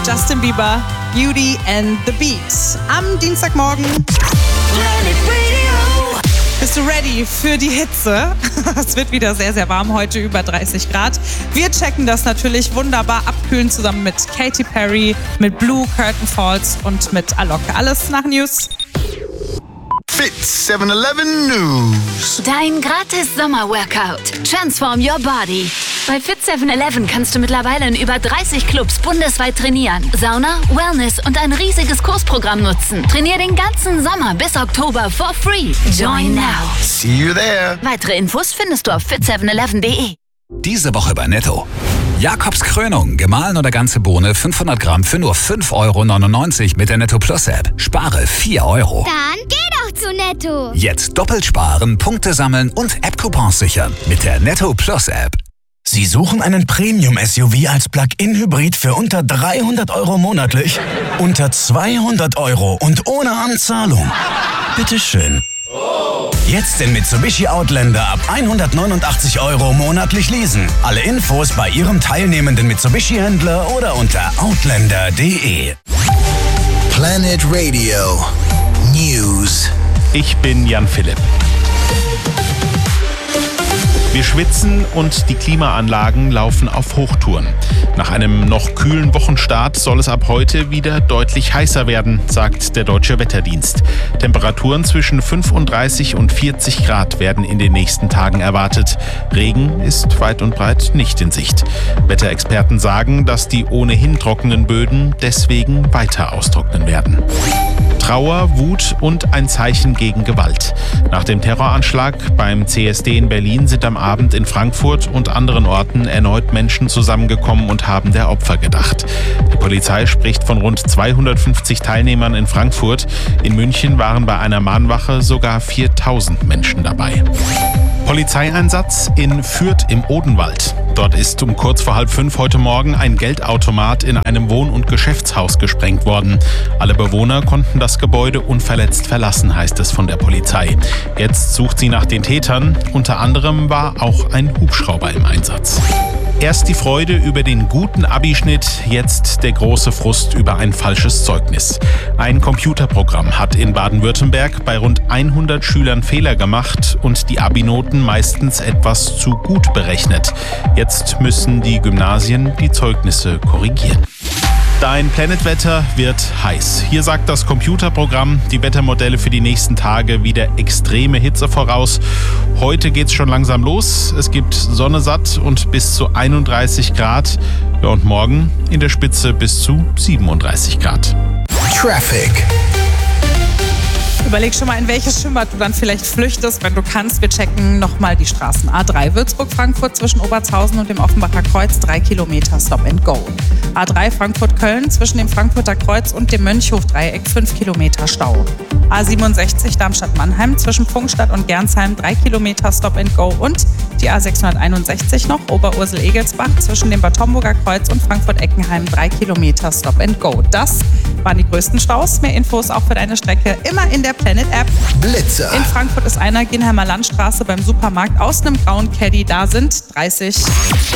Justin Bieber, Beauty and the Beat. Am Dienstagmorgen. Bist du ready für die Hitze? Es wird wieder sehr, sehr warm heute, über 30 Grad. Wir checken das natürlich wunderbar abkühlen zusammen mit Katy Perry, mit Blue, Curtain Falls und mit Alok. Alles nach News. Fit 7-Eleven News. Dein gratis Sommer-Workout. Transform your body. Bei Fit 7-Eleven kannst du mittlerweile in über 30 Clubs bundesweit trainieren. Sauna, Wellness und ein riesiges Kursprogramm nutzen. Trainier den ganzen Sommer bis Oktober for free. Join now. See you there. Weitere Infos findest du auf fit711.de. Diese Woche bei Netto. Jakobs Krönung, gemahlen oder ganze Bohne, 500 Gramm für nur 5,99 € mit der Netto Plus App. Spare 4 €. Dann geh doch zu Netto. Jetzt doppelt sparen, Punkte sammeln und App-Coupons sichern mit der Netto Plus App. Sie suchen einen Premium-SUV als Plug-in-Hybrid für unter 300 € monatlich? Unter 200 € und ohne Anzahlung? Bitteschön. Jetzt den Mitsubishi Outlander ab 189 € monatlich leasen. Alle Infos bei Ihrem teilnehmenden Mitsubishi-Händler oder unter outlander.de. Planet Radio News. Ich bin Jan Philipp. Wir schwitzen und die Klimaanlagen laufen auf Hochtouren. Nach einem noch kühlen Wochenstart soll es ab heute wieder deutlich heißer werden, sagt der Deutsche Wetterdienst. Temperaturen zwischen 35 und 40 Grad werden in den nächsten Tagen erwartet. Regen ist weit und breit nicht in Sicht. Wetterexperten sagen, dass die ohnehin trockenen Böden deswegen weiter austrocknen werden. Trauer, Wut und ein Zeichen gegen Gewalt. Nach dem Terroranschlag beim CSD in Berlin sind am Abend in Frankfurt und anderen Orten erneut Menschen zusammengekommen und haben der Opfer gedacht. Die Polizei spricht von rund 250 Teilnehmern in Frankfurt. In München waren bei einer Mahnwache sogar 4000 Menschen dabei. Polizeieinsatz in Fürth im Odenwald. Dort ist um kurz vor 4:30 heute Morgen ein Geldautomat in einem Wohn- und Geschäftshaus gesprengt worden. Alle Bewohner konnten das Gebäude unverletzt verlassen, heißt es von der Polizei. Jetzt sucht sie nach den Tätern. Unter anderem war auch ein Hubschrauber im Einsatz. Erst die Freude über den guten Abischnitt, jetzt der große Frust über ein falsches Zeugnis. Ein Computerprogramm hat in Baden-Württemberg bei rund 100 Schülern Fehler gemacht und die Abi-Noten meistens etwas zu gut berechnet. Jetzt müssen die Gymnasien die Zeugnisse korrigieren. Dein Planetwetter wird heiß. Hier sagt das Computerprogramm die Wettermodelle für die nächsten Tage wieder extreme Hitze voraus. Heute geht's schon langsam los. Es gibt Sonne satt und bis zu 31 Grad. Ja, und morgen in der Spitze bis zu 37 Grad. Traffic. Überleg schon mal, in welches Schwimmbad du dann vielleicht flüchtest, wenn du kannst. Wir checken nochmal die Straßen. A3 Würzburg-Frankfurt zwischen Obertshausen und dem Offenbacher Kreuz, 3 Kilometer Stop and Go. A3 Frankfurt-Köln zwischen dem Frankfurter Kreuz und dem Mönchhof-Dreieck, 5 Kilometer Stau. A67 Darmstadt-Mannheim zwischen Pfungstadt und Gernsheim, 3 Kilometer Stop and Go. Und die A661 noch, Oberursel-Egelsbach zwischen dem Bad Homburger Kreuz und Frankfurt-Eckenheim, 3 Kilometer Stop and Go. Das waren die größten Staus. Mehr Infos auch für deine Strecke immer in der Planet App. Blitzer. In Frankfurt ist einer Gienheimer Landstraße beim Supermarkt aus einem grauen Caddy. Da sind 30.